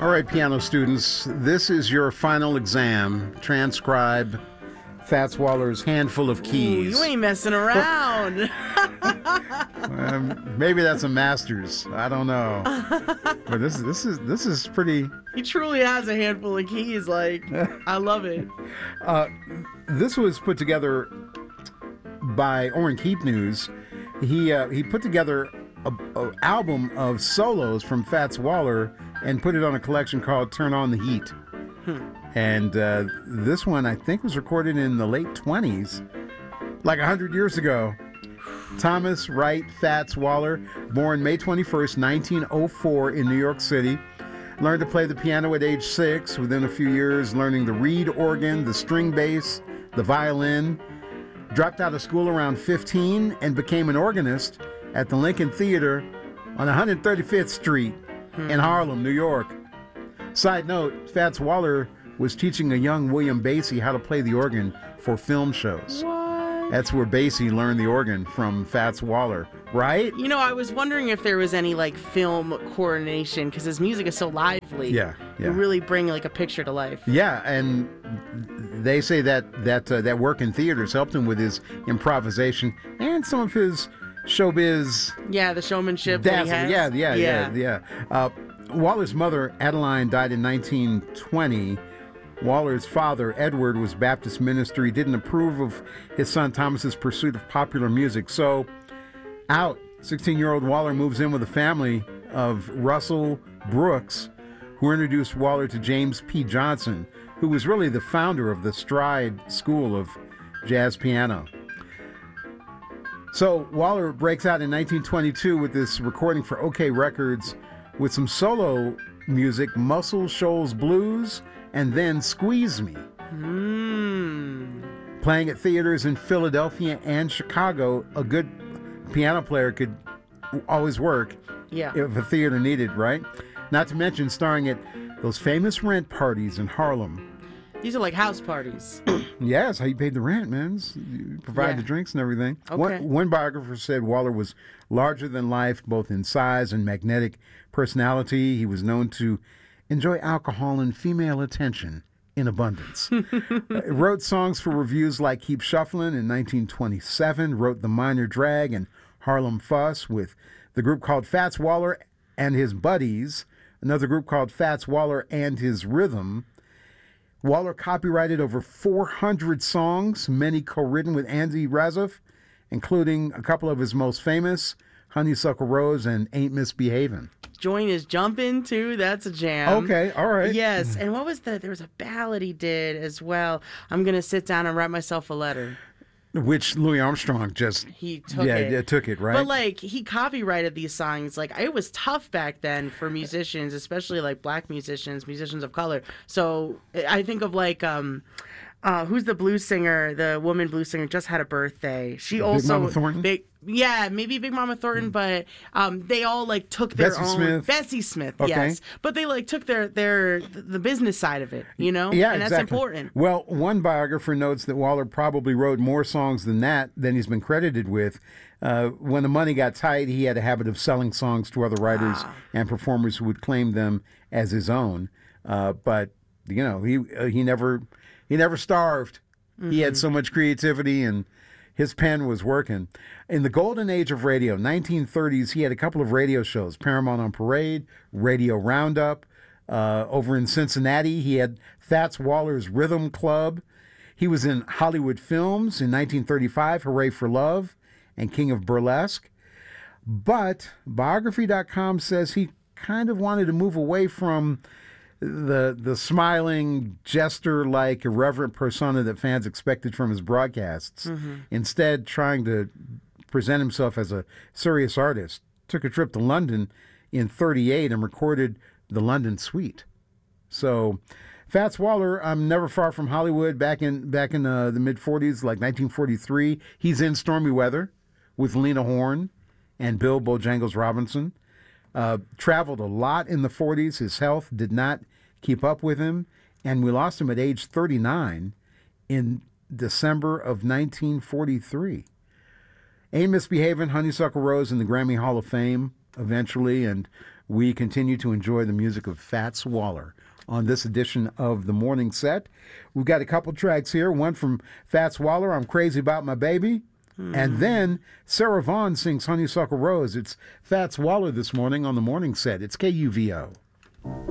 All right, piano students, this is your final exam. Transcribe Fats Waller's Handful of Keys. Ooh, you ain't messing around. Maybe that's a master's. I don't know. But this is pretty. He truly has a handful of keys. Like, I love it. This was put together by Orrin Keep News. He put together a album of solos from Fats Waller and put it on a collection called Turn on the Heat. And this one, I think, was recorded in the late 20s, like 100 years ago. Thomas Wright Fats Waller, born May 21st, 1904 in New York City. Learned to play the piano at age 6, within a few years learning the reed organ, the string bass, the violin. Dropped out of school around 15 and became an organist at the Lincoln Theater on 135th Street in Harlem, New York. Side note, Fats Waller was teaching a young William Basie how to play the organ for film shows. What? That's where Basie learned the organ from Fats Waller, right? You know, I was wondering if there was any, like, film coordination, because his music is so lively. Yeah. You really bring, like, a picture to life. Yeah, and they say that work in theaters helped him with his improvisation and some of his showbiz. Yeah, the showmanship that he has. Yeah. Waller's mother, Adeline, died in 1920. Waller's father, Edward, was Baptist minister. He didn't approve of his son Thomas's pursuit of popular music. So, 16-year-old Waller moves in with a family of Russell Brooks, who introduced Waller to James P. Johnson, who was really the founder of the Stride School of Jazz Piano. So, Waller breaks out in 1922 with this recording for OK Records with some solo music, Muscle Shoals Blues, and then Squeeze Me. Playing at theaters in Philadelphia and Chicago, a good piano player could always work if a theater needed, right? Not to mention starring at those famous rent parties in Harlem. These are like house parties. Yeah, that's how you paid the rent, man. You provide the drinks and everything. Okay. One biographer said Waller was larger than life, both in size and magnetic personality. He was known to enjoy alcohol and female attention in abundance. Wrote songs for reviews like Keep Shufflin' in 1927, wrote The Minor Drag and Harlem Fuss with the group called Fats Waller and His Buddies, another group called Fats Waller and His Rhythm. Waller copyrighted over 400 songs, many co-written with Andy Razov, including a couple of his most famous, Honeysuckle Rose and Ain't Misbehavin'. Join is Jumpin' too. That's a jam. Okay, all right. Yes, and what was there was a ballad he did as well. I'm going to sit down and write myself a letter. Which Louis Armstrong just took it. Yeah, took it, right? But like he copyrighted these songs. Like it was tough back then for musicians, especially like black musicians of color. So I think of like who's the blues singer? The woman blues singer just had a birthday. She Big also Mama Thornton? Maybe Big Mama Thornton, but they all like took their Bessie own Smith. Bessie Smith, Okay. yes. But they like took the business side of it, you know? Yeah, and that's exactly. important. Well, one biographer notes that Waller probably wrote more songs than he's been credited with. When the money got tight, he had a habit of selling songs to other writers and performers who would claim them as his own. But you know, he never starved. He had so much creativity and his pen was working. In the golden age of radio, 1930s, he had a couple of radio shows, Paramount on Parade, Radio Roundup. Over in Cincinnati, he had Fats Waller's Rhythm Club. He was in Hollywood Films in 1935, Hooray for Love and King of Burlesque. But Biography.com says he kind of wanted to move away from the smiling, jester-like, irreverent persona that fans expected from his broadcasts. Instead, trying to present himself as a serious artist. Took a trip to London in 1938 and recorded the London Suite. So, Fats Waller, I'm never far from Hollywood. Back in the mid-40s, like 1943, he's in Stormy Weather with Lena Horne and Bill Bojangles Robinson. Traveled a lot in the 40s. His health did not keep up with him, and we lost him at age 39 in December of 1943. Ain't Misbehavin', Honeysuckle Rose in the Grammy Hall of Fame eventually, and we continue to enjoy the music of Fats Waller on this edition of The Morning Set. We've got a couple tracks here, one from Fats Waller, I'm Crazy About My Baby, and then Sarah Vaughan sings Honeysuckle Rose. It's Fats Waller this morning on The Morning Set. It's KUVO.